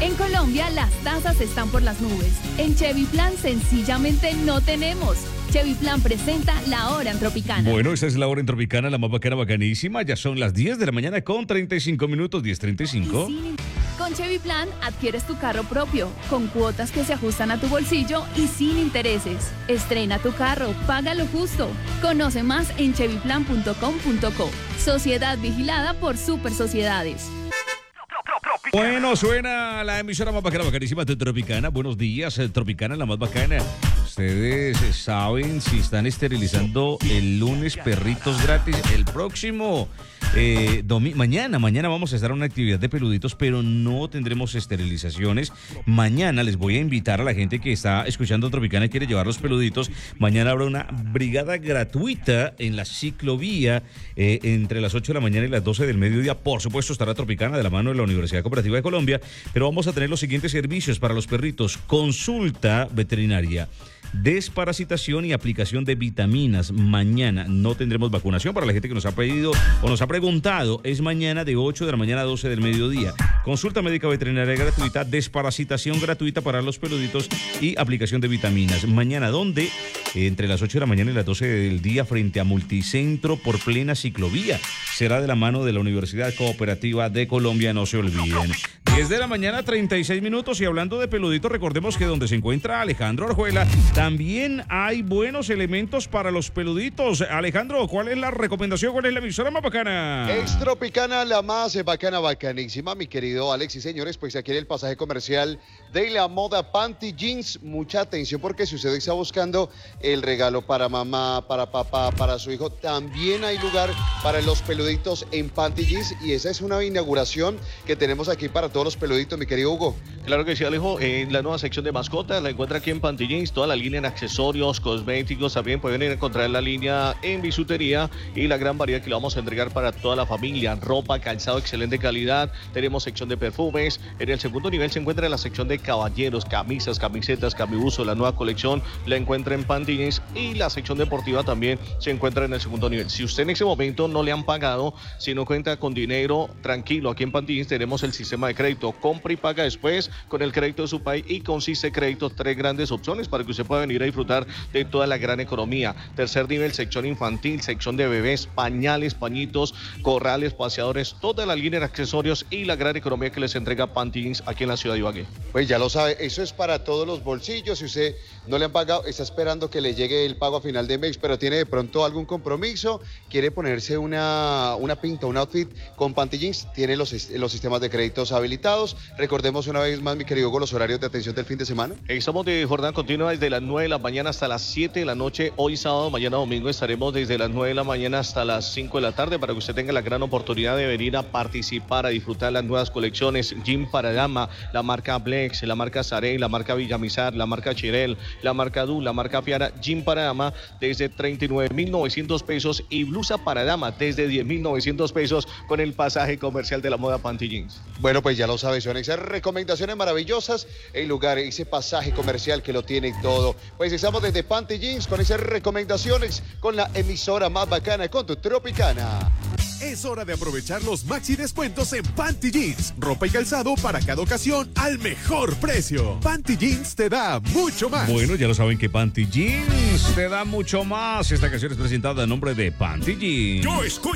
En Colombia las tasas están por las nubes. En Chevy Plan sencillamente no tenemos. Chevy Plan presenta la hora en Tropicana. Bueno, esta es la hora en Tropicana, la más bacana, bacanísima. Ya son las 10 de la mañana con 35 minutos, 10:35. Con Chevy Plan adquieres tu carro propio, con cuotas que se ajustan a tu bolsillo y sin intereses. Estrena tu carro, págalo justo. Conoce más en chevyplan.com.co. Sociedad vigilada por Super Sociedades. Bueno, suena la emisora más bacana, bacanísima de Tropicana. Buenos días, Tropicana, la más bacana. Ustedes saben si están esterilizando el lunes perritos gratis. El próximo mañana vamos a estar en una actividad de peluditos, pero no tendremos esterilizaciones. Mañana les voy a invitar a la gente que está escuchando Tropicana y quiere llevar los peluditos. Mañana habrá una brigada gratuita en la ciclovía entre las 8 de la mañana y las 12 del mediodía. Por supuesto estará Tropicana de la mano de la Universidad Cooperativa de Colombia, pero vamos a tener los siguientes servicios para los perritos: consulta veterinaria, desparasitación y aplicación de vitaminas. Mañana no tendremos vacunación para la gente que nos ha pedido o nos ha preguntado. Es mañana de 8 de la mañana a 12 del mediodía. Consulta médica veterinaria gratuita, desparasitación gratuita para los peluditos y aplicación de vitaminas. Mañana, ¿dónde? Entre las 8 de la mañana y las 12 del día, frente a Multicentro por plena ciclovía. Será de la mano de la Universidad Cooperativa de Colombia, no se olviden. 10 de la mañana, 36 minutos. Y hablando de peluditos, recordemos que donde se encuentra Alejandro Orjuela, también hay buenos elementos para los peluditos. Alejandro, ¿cuál es la recomendación? ¿Cuál es la emisora más bacana? Es Tropicana, la más bacana, bacanísima, mi querido Alex. Y señores, pues aquí en el pasaje comercial de la moda Panty Jeans. Mucha atención, porque si usted está buscando el regalo para mamá, para papá, para su hijo, también hay lugar para los peluditos en Panty Jeans. Y esa es una inauguración que tenemos aquí para todos los peluditos, mi querido Hugo. Claro que sí, Alejo. La nueva sección de mascotas la encuentra aquí en Panty Jeans. Toda la línea en accesorios, cosméticos. También pueden encontrar la línea en bisutería y la gran variedad que le vamos a entregar para toda la familia. Ropa, calzado, excelente calidad. Tenemos sección de perfumes. En el segundo nivel se encuentra la sección de caballeros, camisas, camisetas, camibuzo. La nueva colección la encuentra en Panty Jeans, y la sección deportiva también se encuentra en el segundo nivel. Si usted en ese momento no le han pagado, si no cuenta con dinero, tranquilo, aquí en Panty Jeans tenemos el sistema de crédito. Compra y paga después con el crédito de su país y con CICE Crédito. 3 grandes opciones para que usted pueda venir a disfrutar de toda la gran economía. Tercer nivel, sección infantil, sección de bebés, pañales, pañitos, corrales, paseadores, toda la línea de accesorios y la gran economía que les entrega Panty Jeans aquí en la ciudad de Ibagué. Pues ya lo sabe, eso es para todos los bolsillos. Si usted no le han pagado, está esperando que le llegue el pago a final de mes, pero tiene de pronto algún compromiso, quiere ponerse una pinta, un outfit con Panty Jeans, tiene los sistemas de créditos habilitados. Recordemos una vez más, mi querido Hugo, los horarios de atención del fin de semana. Estamos de jornada continua desde las 9 de la mañana hasta las 7 de la noche. Hoy sábado, mañana domingo estaremos desde las 9 de la mañana hasta las 5 de la tarde para que usted tenga la gran oportunidad de venir a participar, a disfrutar las nuevas colecciones. Jean para dama, la marca Blex, la marca Sarey, la marca Villamizar, la marca Chirel, la marca Du, la marca Fiara. Jean para dama desde 39.900 pesos y blusa para dama desde 10.900 pesos con el pasaje comercial de la moda Panty Jeans. Bueno, pues ya lo sabe, son esas recomendaciones maravillosas, el lugar, ese pasaje comercial que lo tiene todo. Pues estamos desde Panty Jeans con esas recomendaciones, con la emisora más bacana, con tu Tropicana. Es hora de aprovechar los maxi descuentos en Panty Jeans. Ropa y calzado para cada ocasión al mejor precio. Panty Jeans te da mucho más. Bueno, ya lo saben que Panty Jeans te da mucho más. Esta canción es presentada en nombre de Panty Jeans. Yo escucho